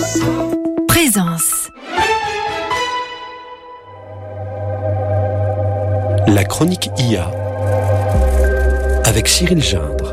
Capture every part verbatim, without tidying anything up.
Présence. La chronique I A avec Cyril Gindre.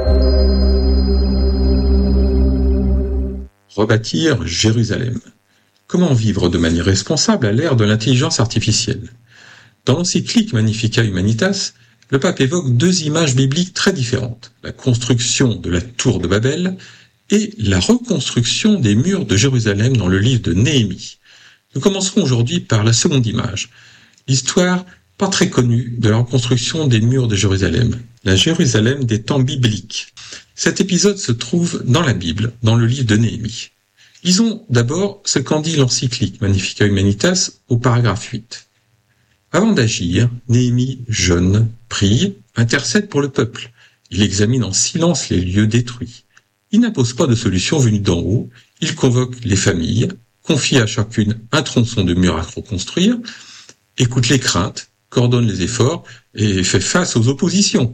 Rebâtir Jérusalem. Comment vivre de manière responsable à l'ère de l'intelligence artificielle ? Dans l'encyclique Magnificat Humanitas, le pape évoque deux images bibliques très différentes, la construction de la tour de Babel et la reconstruction des murs de Jérusalem dans le livre de Néhémie. Nous commencerons aujourd'hui par la seconde image, l'histoire pas très connue de la reconstruction des murs de Jérusalem, la Jérusalem des temps bibliques. Cet épisode se trouve dans la Bible, dans le livre de Néhémie. Lisons d'abord ce qu'en dit l'encyclique Magnificat Humanitas au paragraphe huit. Avant d'agir, Néhémie jeûne, prie, intercède pour le peuple. Il examine en silence les lieux détruits. Il n'impose pas de solution venue d'en haut. Il convoque les familles, confie à chacune un tronçon de mur à reconstruire, écoute les craintes, coordonne les efforts et fait face aux oppositions.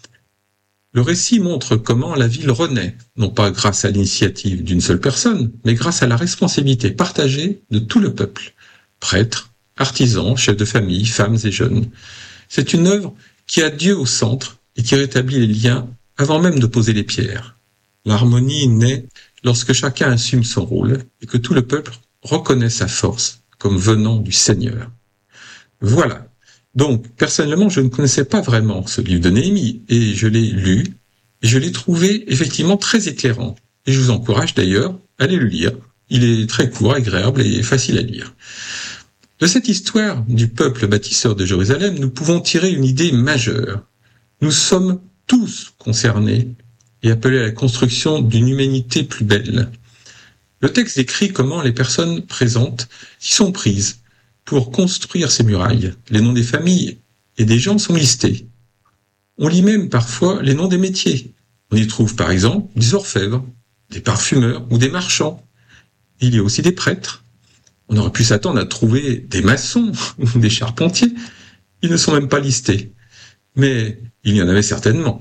Le récit montre comment la ville renaît, non pas grâce à l'initiative d'une seule personne, mais grâce à la responsabilité partagée de tout le peuple. Prêtres, artisans, chefs de famille, femmes et jeunes. C'est une œuvre qui a Dieu au centre et qui rétablit les liens avant même de poser les pierres. L'harmonie naît lorsque chacun assume son rôle et que tout le peuple reconnaît sa force comme venant du Seigneur. Voilà. Donc, personnellement, je ne connaissais pas vraiment ce livre de Néhémie et je l'ai lu et je l'ai trouvé effectivement très éclairant. Et je vous encourage d'ailleurs à aller le lire. Il est très court, agréable et facile à lire. De cette histoire du peuple bâtisseur de Jérusalem, nous pouvons tirer une idée majeure. Nous sommes tous concernés et appelés à la construction d'une humanité plus belle. Le texte décrit comment les personnes présentes s'y sont prises pour construire ces murailles. Les noms des familles et des gens sont listés. On lit même parfois les noms des métiers. On y trouve par exemple des orfèvres, des parfumeurs ou des marchands. Il y a aussi des prêtres. On aurait pu s'attendre à trouver des maçons ou des charpentiers. Ils ne sont même pas listés. Mais il y en avait certainement.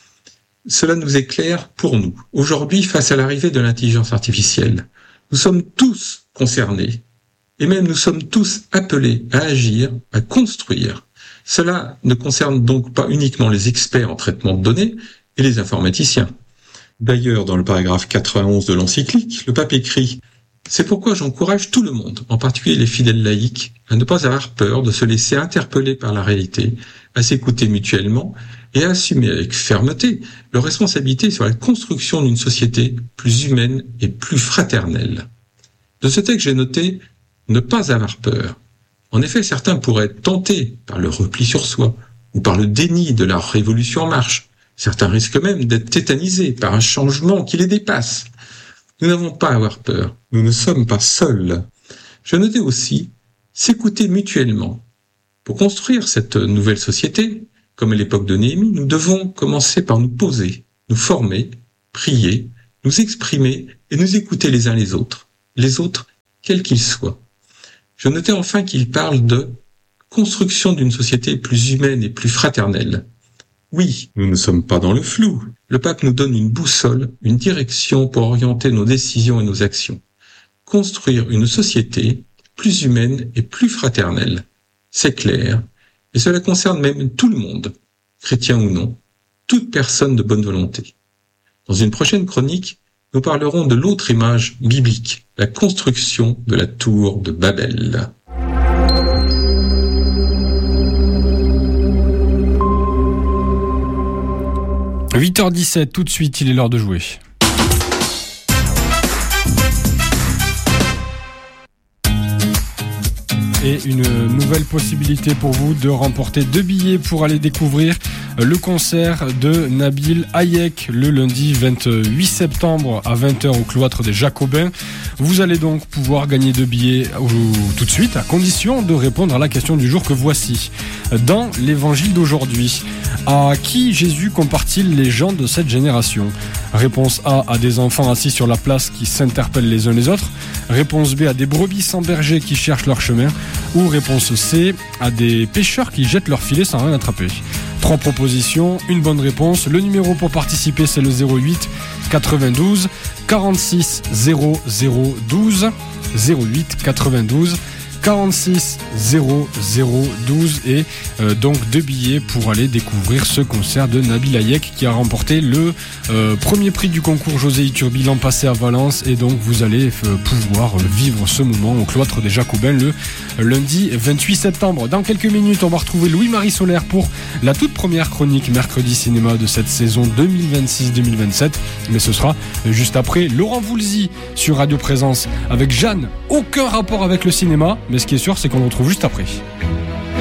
Cela nous éclaire pour nous. Aujourd'hui, face à l'arrivée de l'intelligence artificielle, nous sommes tous concernés. Et même nous sommes tous appelés à agir, à construire. Cela ne concerne donc pas uniquement les experts en traitement de données et les informaticiens. D'ailleurs, dans le paragraphe quatre-vingt-onze de l'encyclique, le pape écrit « C'est pourquoi j'encourage tout le monde, en particulier les fidèles laïcs, à ne pas avoir peur de se laisser interpeller par la réalité, à s'écouter mutuellement et à assumer avec fermeté leur responsabilité sur la construction d'une société plus humaine et plus fraternelle. » De ce texte, j'ai noté « Ne pas avoir peur ». En effet, certains pourraient être tentés par le repli sur soi ou par le déni de la révolution en marche. Certains risquent même d'être tétanisés par un changement qui les dépasse. Nous n'avons pas à avoir peur. Nous ne sommes pas seuls. Je notais aussi s'écouter mutuellement. Pour construire cette nouvelle société, comme à l'époque de Néhémie, nous devons commencer par nous poser, nous former, prier, nous exprimer et nous écouter les uns les autres, les autres quels qu'ils soient. Je notais enfin qu'il parle de construction d'une société plus humaine et plus fraternelle. Oui, nous ne sommes pas dans le flou. Le pape nous donne une boussole, une direction pour orienter nos décisions et nos actions. Construire une société plus humaine et plus fraternelle. C'est clair, et cela concerne même tout le monde, chrétien ou non, toute personne de bonne volonté. Dans une prochaine chronique, nous parlerons de l'autre image biblique, la construction de la tour de Babel. huit heures dix-sept, tout de suite, il est l'heure de jouer. Et une nouvelle possibilité pour vous de remporter deux billets pour aller découvrir le concert de Nabil Hayek le lundi vingt-huit septembre à vingt heures au cloître des Jacobins. Vous allez donc pouvoir gagner deux billets tout de suite à condition de répondre à la question du jour que voici. Dans l'évangile d'aujourd'hui, à qui Jésus compare-t-il les gens de cette génération ? Réponse A, à des enfants assis sur la place qui s'interpellent les uns les autres. Réponse B, à des brebis sans berger qui cherchent leur chemin. Ou réponse C, à des pêcheurs qui jettent leur filet sans rien attraper. Trois propositions, une bonne réponse. Le numéro pour participer, c'est le zéro huit quatre-vingt-douze quarante-six zéro zéro douze zéro huit quatre-vingt-douze quarante-six zéro zéro douze et euh, donc deux billets pour aller découvrir ce concert de Nabil Hayek qui a remporté le euh, premier prix du concours José Iturbi l'an passé à Valence, et donc vous allez euh, pouvoir vivre ce moment au cloître des Jacobins le lundi vingt-huit septembre. Dans quelques minutes, on va retrouver Louis-Marie Solaire pour la toute première chronique Mercredi Cinéma de cette saison deux mille vingt-six deux mille vingt-sept, mais ce sera juste après Laurent Voulzy sur Radio Présence avec Jeanne. Aucun rapport avec le cinéma, mais ce qui est sûr, c'est qu'on le retrouve juste après.